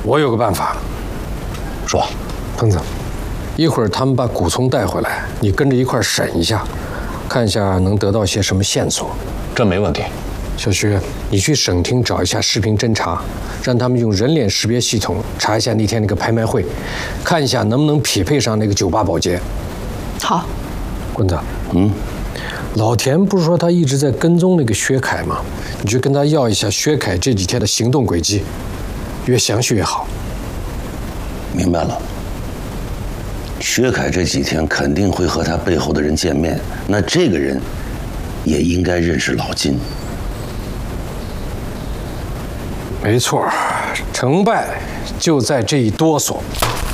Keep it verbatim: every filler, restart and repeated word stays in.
我有个办法。 说， 彭子，一会儿他们把古聪带回来，你跟着一块审一下，看一下能得到些什么线索。 这没问题。 小徐，你去省厅找一下视频侦查，让他们用人脸识别系统查一下那天那个拍卖会，看一下能不能匹配上那个酒吧保洁。 好。 棍子， 嗯， 老田不是说他一直在跟踪那个薛凯吗？你去跟他要一下薛凯这几天的行动轨迹，越详细越好。 明白了。薛凯这几天肯定会和他背后的人见面，那这个人也应该认识老金。 没错，成败就在这一哆嗦。